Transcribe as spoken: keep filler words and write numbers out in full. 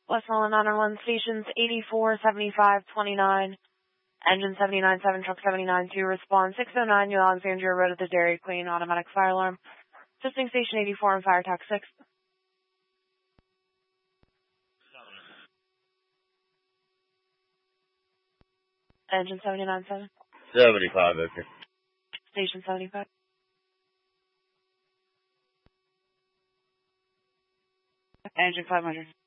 Westmoreland nine one one, stations eighty-four, seventy-five, twenty-nine, engine seventy-nine seven, truck seventy-nine two, respond six oh nine, New Alexandria Road at the Dairy Queen, automatic fire alarm. Assisting station eighty-four on fire tax six. Engine seventy-nine seven. seventy-five, okay. Station seventy-five. Engine five hundred.